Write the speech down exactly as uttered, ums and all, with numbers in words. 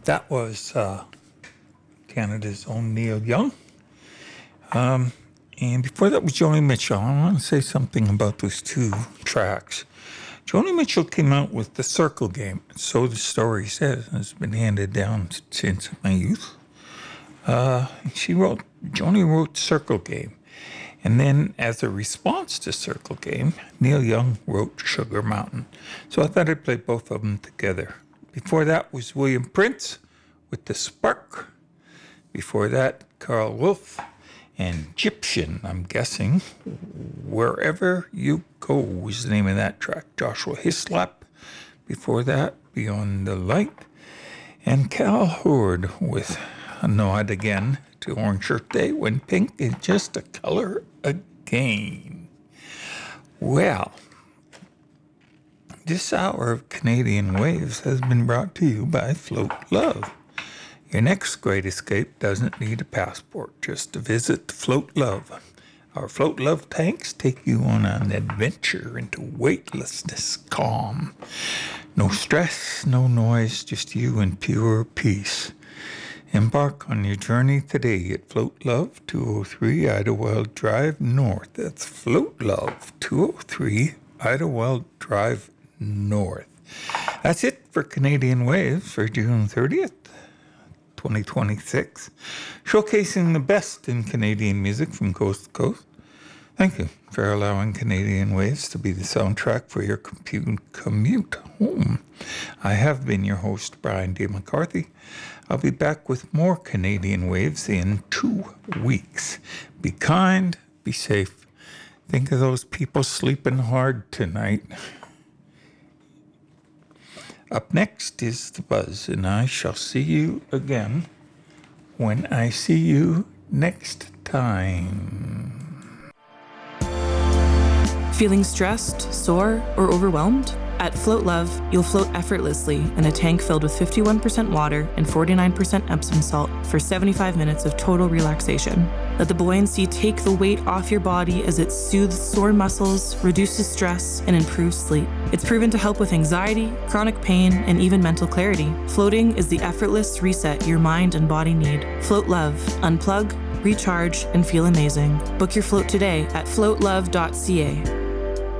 That was uh, Canada's own Neil Young. Um, and before that was Joni Mitchell. I want to say something about those two tracks. Joni Mitchell came out with The Circle Game. So the story says. It's been handed down since my youth. Uh, she wrote, Joni wrote Circle Game. And then as a response to Circle Game, Neil Young wrote Sugar Mountain. So I thought I'd play both of them together. Before that was William Prince with The Spark. Before that, Carl Wolf and Egyptian, I'm guessing. Wherever You Go was the name of that track. Joshua Hislop. Before that, Beyond the Light. And Cal Horde with a nod again to Orange Shirt Day, when pink is just a color again. Well, this hour of Canadian Waves has been brought to you by Float Love. Your next great escape doesn't need a passport, just to visit Float Love. Our Float Love tanks take you on an adventure into weightlessness, calm. No stress, no noise, just you and pure peace. Embark on your journey today at Float Love, two oh three Idlewild Drive North. That's Float Love, two oh three Idlewild Drive North. That's it for Canadian Waves for June thirtieth, twenty twenty-six. Showcasing the best in Canadian music from coast to coast. Thank you for allowing Canadian Waves to be the soundtrack for your commute home. I have been your host, Brian D. McCarthy. I'll be back with more Canadian Waves in two weeks. Be kind, be safe. Think of those people sleeping hard tonight. Up next is The Buzz, and I shall see you again when I see you next time. Feeling stressed, sore, or overwhelmed? At Float Love, you'll float effortlessly in a tank filled with fifty-one percent water and forty-nine percent Epsom salt for seventy-five minutes of total relaxation. Let the buoyancy take the weight off your body as it soothes sore muscles, reduces stress, and improves sleep. It's proven to help with anxiety, chronic pain, and even mental clarity. Floating is the effortless reset your mind and body need. Float Love. Unplug, recharge, and feel amazing. Book your float today at float love dot c a.